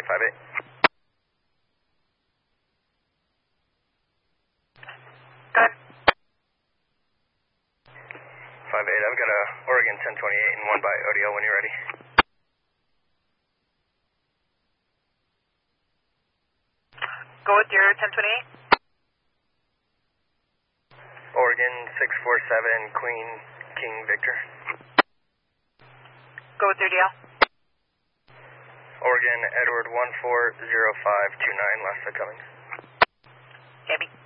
58. Go ahead. 58, I've got a Oregon 1028 and 1 by ODL when you're ready. Go with your 1028. Oregon 647, Queen, King, Victor. Go with your DL. Oregon, Edward 140529, last Cummings. Gabby.